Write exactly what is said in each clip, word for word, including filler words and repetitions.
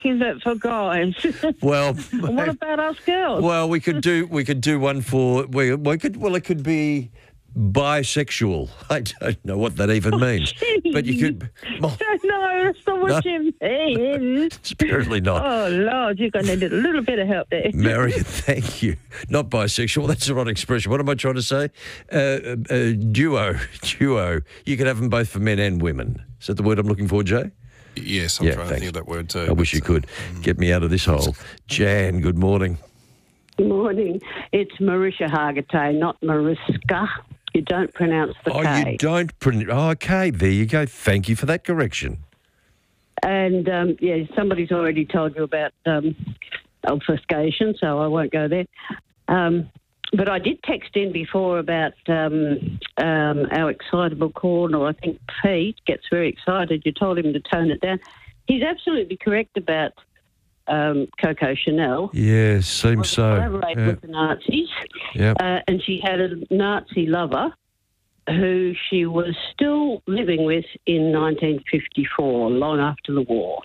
is it for guys? Well, what about us girls? Well, we could do we could do one for we we could well it could be bisexual. I don't know what that even means, Gee, but you could. Oh, no, that's not what No. you mean. Apparently not. Oh Lord, you're going to need a little bit of help there. Marion, thank you. Not bisexual. That's the right expression. What am I trying to say? Uh, uh, uh, duo, duo. You could have them both for men and women. Is that the word I'm looking for, Jay? Yes, I'm Yeah, trying thanks. to think of that word too. I wish but, you could um, get me out of this hole. Jan, good morning. Good morning. It's Marisha Hargitay, not Mariska. You don't pronounce the Oh, K. you don't print. Oh, okay, there you go. Thank you for that correction. And, um, yeah, somebody's already told you about um, obfuscation, so I won't go there. Um, but I did text in before about um, um, our excitable corner. I think Pete gets very excited. You told him to tone it down. He's absolutely correct about um, Coco Chanel. Yeah, seems so. Collaborated Yeah. with the Nazis. Yep. Uh, and she had a Nazi lover who she was still living with in nineteen fifty-four, long after the war.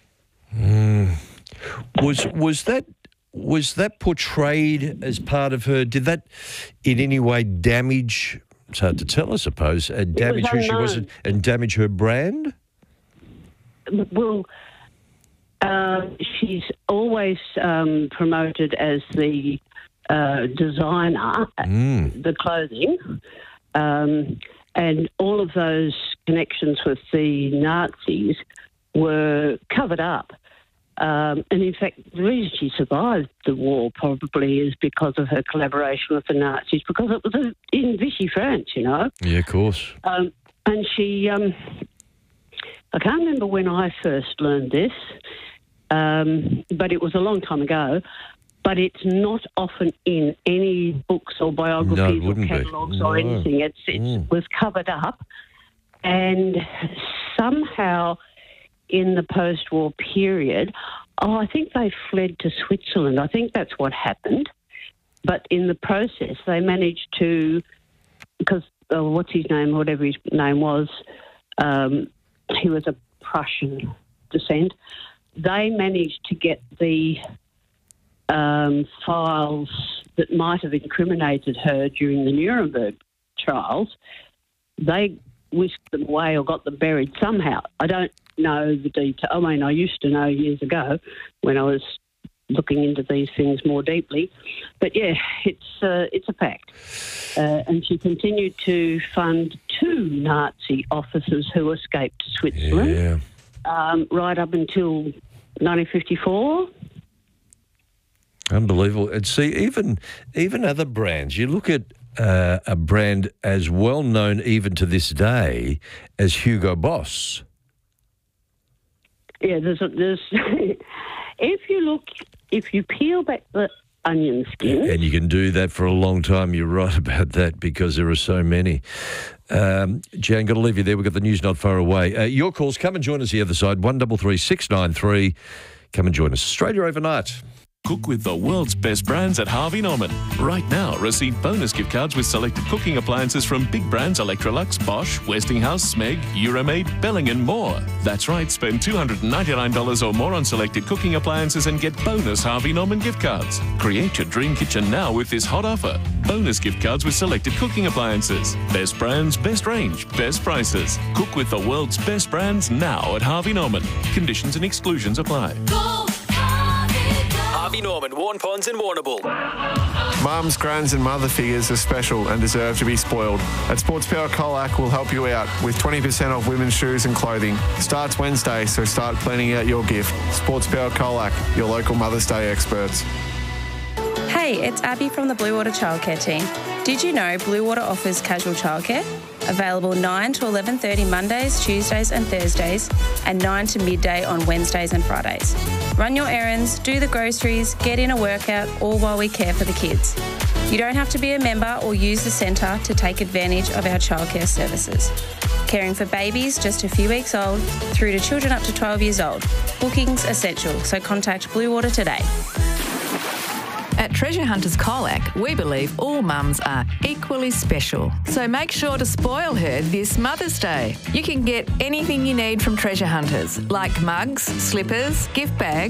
Was was that was that portrayed as part of her? Did that in any way damage? It's hard to tell, I suppose. Uh, damage who she was unknown. and damage her brand. Well, uh, she's always um, promoted as the uh, designer, Mm. the clothing, um, and all of those connections with the Nazis were covered up. Um, and in fact, the reason she survived the war probably is because of her collaboration with the Nazis, because it was a, in Vichy France, you know. Yeah, of course. Um, and she, um, I can't remember when I first learned this, um, but it was a long time ago. But it's not often in any books or biographies No, it or wouldn't be. catalogues or No. anything. It's, it Mm. was covered up. And somehow in the post-war period, oh, I think they fled to Switzerland. I think that's what happened. But in the process, they managed to, because uh, what's his name, whatever his name was, um, he was a Prussian descent. They managed to get the um, files that might have incriminated her during the Nuremberg trials. They whisked them away or got them buried somehow. I don't know the detail. I mean, I used to know years ago when I was looking into these things more deeply. But yeah, it's uh, it's a fact. Uh, and she continued to fund two Nazi officers who escaped to Switzerland Yeah. um, right up until nineteen fifty-four. Unbelievable. And see, even even other brands, you look at uh, a brand as well known even to this day as Hugo Boss. Yeah, there's, a, there's if you look, if you peel back the onion skin, And you can do that for a long time. You're right about that because there are so many. Um, Jan, got to leave you there. We've got the news not far away. Uh, your calls, come and join us the other side, one three three, six nine three. Come and join us. Australia overnight. Cook with the world's best brands at Harvey Norman. Right now, receive bonus gift cards with selected cooking appliances from big brands Electrolux, Bosch, Westinghouse, Smeg, Euromaid, Belling and more. That's right, spend two hundred ninety-nine dollars or more on selected cooking appliances and get bonus Harvey Norman gift cards. Create your dream kitchen now with this hot offer. Bonus gift cards with selected cooking appliances. Best brands, best range, best prices. Cook with the world's best brands now at Harvey Norman. Conditions and exclusions apply. Harvey Norman, Warn Ponds and Warrnambool. Mums, grands and mother figures are special and deserve to be spoiled. At Sports Power Colac, we'll help you out with twenty percent off women's shoes and clothing. Starts Wednesday, so start planning out your gift. Sports Power Colac, your local Mother's Day experts. Hey, it's Abby from the Blue Water Childcare team. Did you know Blue Water offers casual childcare? Available nine to eleven thirty Mondays, Tuesdays and Thursdays, and nine to midday on Wednesdays and Fridays. Run your errands, do the groceries, get in a workout, all while we care for the kids. You don't have to be a member or use the centre to take advantage of our childcare services. Caring for babies just a few weeks old through to children up to twelve years old. Bookings essential, so contact Blue Water today. At Treasure Hunters Colac, we believe all mums are equally special. So make sure to spoil her this Mother's Day. You can get anything you need from Treasure Hunters, like mugs, slippers, gift bags,